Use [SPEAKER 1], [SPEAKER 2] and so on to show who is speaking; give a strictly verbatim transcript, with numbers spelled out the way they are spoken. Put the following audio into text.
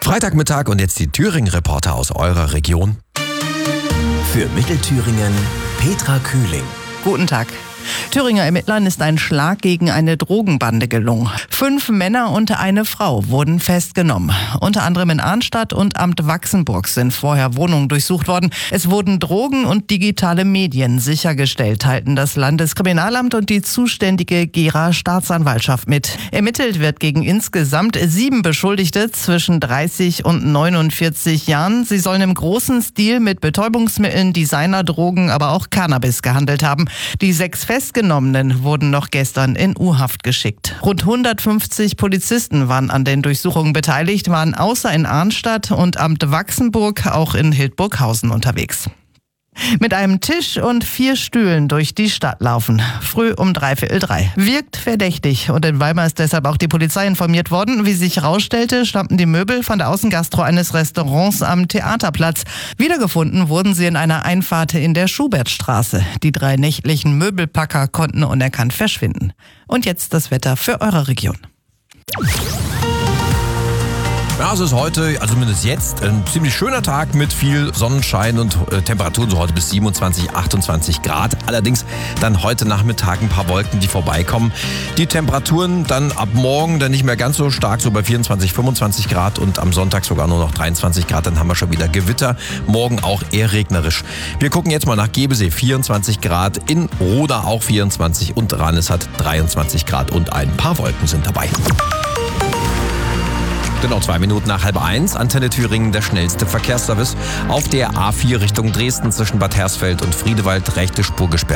[SPEAKER 1] Freitagmittag und jetzt die Thüringen-Reporter aus eurer Region.
[SPEAKER 2] Für Mittelthüringen Petra Kühling.
[SPEAKER 3] Guten Tag. Thüringer Ermittlern ist ein Schlag gegen eine Drogenbande gelungen. Fünf Männer und eine Frau wurden festgenommen. Unter anderem in Arnstadt und Amt Wachsenburg sind vorher Wohnungen durchsucht worden. Es wurden Drogen und digitale Medien sichergestellt, teilten das Landeskriminalamt und die zuständige Gera Staatsanwaltschaft mit. Ermittelt wird gegen insgesamt sieben Beschuldigte zwischen dreißig und neunundvierzig Jahren. Sie sollen im großen Stil mit Betäubungsmitteln, Designerdrogen, aber auch Cannabis gehandelt haben. Die sechs Festgenommenen wurden noch gestern in U-Haft geschickt. Rund hundertfünfzig Polizisten waren an den Durchsuchungen beteiligt, waren außer in Arnstadt und Amt Wachsenburg auch in Hildburghausen unterwegs. Mit einem Tisch und vier Stühlen durch die Stadt laufen. Früh um dreiviertel drei. Wirkt verdächtig. Und in Weimar ist deshalb auch die Polizei informiert worden. Wie sich herausstellte, stammten die Möbel von der Außengastro eines Restaurants am Theaterplatz. Wiedergefunden wurden sie in einer Einfahrt in der Schubertstraße. Die drei nächtlichen Möbelpacker konnten unerkannt verschwinden. Und jetzt das Wetter für eure Region.
[SPEAKER 1] Ja, es ist heute, also zumindest jetzt, ein ziemlich schöner Tag mit viel Sonnenschein und äh, Temperaturen, so heute bis siebenundzwanzig, achtundzwanzig Grad. Allerdings dann heute Nachmittag ein paar Wolken, die vorbeikommen. Die Temperaturen dann ab morgen dann nicht mehr ganz so stark, so bei vierundzwanzig, fünfundzwanzig Grad und am Sonntag sogar nur noch dreiundzwanzig Grad. Dann haben wir schon wieder Gewitter. Morgen auch eher regnerisch. Wir gucken jetzt mal nach Gebesee, vierundzwanzig Grad, in Roda auch vierundzwanzig und Ranis hat dreiundzwanzig Grad und ein paar Wolken sind dabei. Genau, zwei Minuten nach halb eins. Antenne Thüringen, der schnellste Verkehrsservice. Auf der A vier Richtung Dresden zwischen Bad Hersfeld und Friedewald rechte Spur gesperrt.